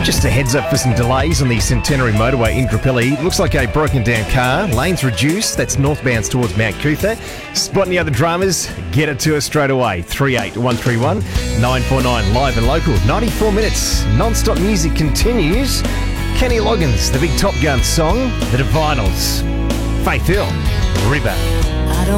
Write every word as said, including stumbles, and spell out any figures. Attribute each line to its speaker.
Speaker 1: Just a heads up for some delays on the Centenary Motorway in Indooroopilly. Looks like a broken down car. Lanes reduced. That's northbound towards Mount Cootha. Spot any other dramas? Get it to us straight away. three eight one three one nine four nine. Live and local. ninety-four minutes. Non-stop music continues. Kenny Loggins, the big Top Gun song. The Divinals. Faith Hill. River.